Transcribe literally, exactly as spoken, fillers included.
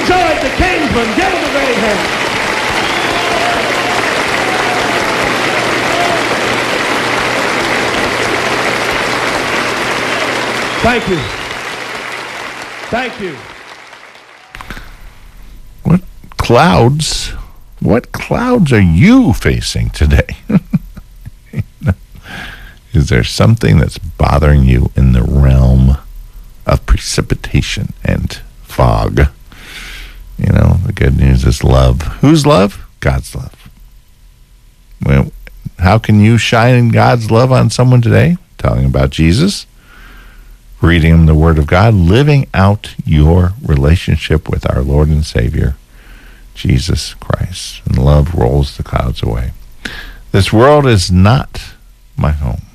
enjoyed the Kingsmen. Give them a great hand. Thank you. Thank you. What clouds? What clouds are you facing today? Is there something that's bothering you in the realm of precipitation and fog? You know, the good news is love. Whose love? God's love. Well, how can you shine God's love on someone today? Telling about Jesus, reading them the Word of God, living out your relationship with our Lord and Savior, Jesus Christ. And love rolls the clouds away. This world is not my home.